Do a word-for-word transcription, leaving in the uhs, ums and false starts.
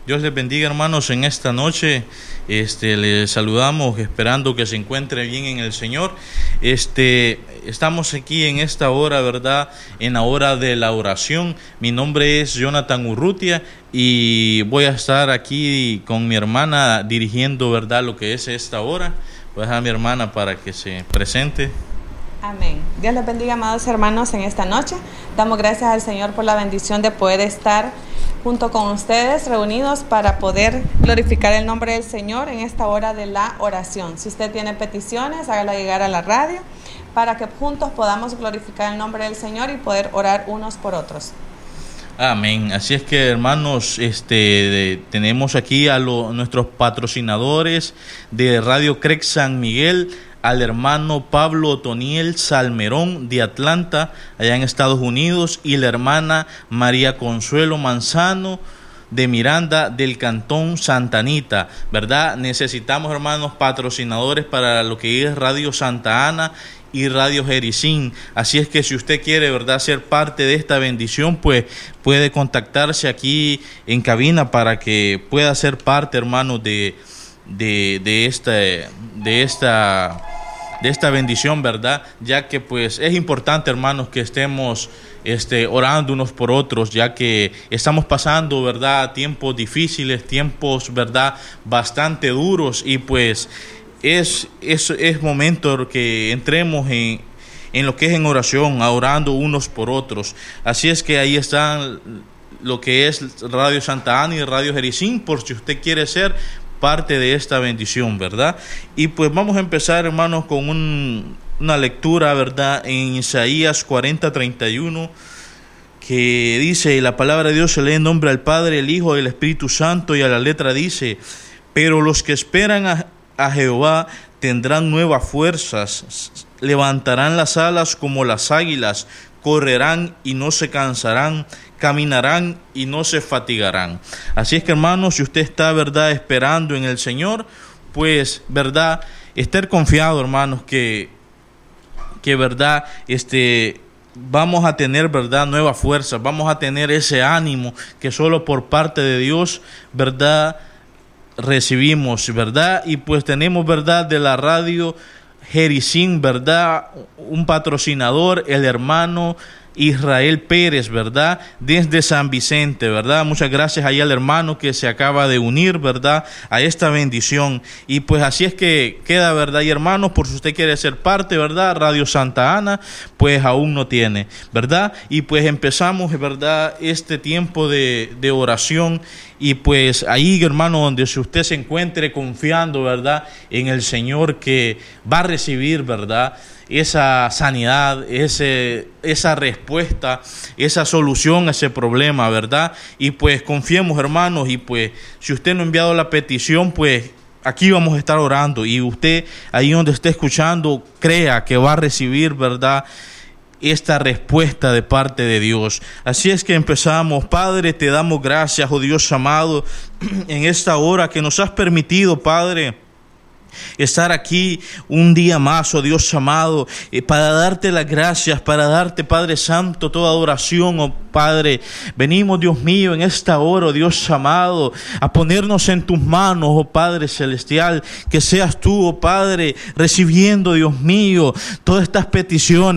Dios les bendiga, hermanos, en esta noche. Este, les saludamos esperando que se encuentre bien en el Señor. Este, estamos aquí en esta hora, ¿verdad? En la hora de la oración. Mi nombre es Jonathan Urrutia y voy a estar aquí con mi hermana dirigiendo, ¿verdad?, lo que es esta hora. Voy a dejar a mi hermana para que se presente. Amén. Dios les bendiga, amados hermanos, en esta noche. Damos gracias al Señor por la bendición de poder estar junto con ustedes, reunidos para poder glorificar el nombre del Señor en esta hora de la oración. Si usted tiene peticiones, hágalo llegar a la radio para que juntos podamos glorificar el nombre del Señor y poder orar unos por otros. Amén. Así es que, hermanos, este de, tenemos aquí a lo, nuestros patrocinadores de Radio Crec San Miguel, al hermano Pablo Otoniel Salmerón de Atlanta, allá en Estados Unidos, y la hermana María Consuelo Manzano de Miranda, del Cantón Santa Anita, ¿verdad? Necesitamos, hermanos, patrocinadores para lo que es Radio Santa Ana y Radio Jericín. Así es que si usted quiere, ¿verdad?, ser parte de esta bendición, pues puede contactarse aquí en cabina para que pueda ser parte, hermanos, de de de esta de esta de esta bendición, ¿verdad? Ya que pues es importante, hermanos, que estemos este orando unos por otros, ya que estamos pasando, ¿verdad?, tiempos difíciles, tiempos, ¿verdad?, bastante duros, y pues es es es momento que entremos en en lo que es en oración, orando unos por otros. Así es que ahí están lo que es Radio Santa Ana y Radio Jericín, por si usted quiere ser parte de esta bendición, ¿verdad? Y pues vamos a empezar, hermanos, con un, una lectura, ¿verdad?, en Isaías cuarenta, treinta y uno, que dice: la palabra de Dios se lee en nombre al Padre, el Hijo y el Espíritu Santo, y a la letra dice: pero los que esperan a, a Jehová tendrán nuevas fuerzas, levantarán las alas como las águilas, correrán y no se cansarán, caminarán y no se fatigarán. Así es que, hermanos, si usted está, ¿verdad?, esperando en el Señor, pues, ¿verdad?, estar confiado, hermanos, que, que verdad, este, vamos a tener, ¿verdad?, nuevas fuerzas, vamos a tener ese ánimo que solo por parte de Dios, ¿verdad?, recibimos, ¿verdad? Y pues tenemos, ¿verdad?, de la radio Jericín, ¿verdad?, un patrocinador, el hermano Israel Pérez, ¿verdad?, desde San Vicente, ¿verdad? Muchas gracias ahí al hermano que se acaba de unir, ¿verdad?, a esta bendición. Y pues así es que queda, ¿verdad? Y hermanos, por si usted quiere ser parte, ¿verdad?, Radio Santa Ana, pues aún no tiene, ¿verdad? Y pues empezamos, ¿verdad?, este tiempo de, de oración. Y pues ahí, hermano, donde si usted se encuentre confiando, ¿verdad?, en el Señor, que va a recibir, ¿verdad?, esa sanidad, ese, esa respuesta, esa solución a ese problema, ¿verdad? Y pues confiemos, hermanos, y pues si usted no ha enviado la petición, pues aquí vamos a estar orando, y usted ahí donde esté escuchando, crea que va a recibir, ¿verdad?, esta respuesta de parte de Dios. Así es que empezamos. Padre, te damos gracias, oh Dios amado, en esta hora que nos has permitido, Padre, estar aquí un día más, oh Dios amado, eh, para darte las gracias, para darte, Padre Santo, toda adoración, oh Padre. Venimos, Dios mío, en esta hora, oh Dios amado, a ponernos en tus manos, oh Padre Celestial, que seas tú, oh Padre, recibiendo, Dios mío, todas estas peticiones,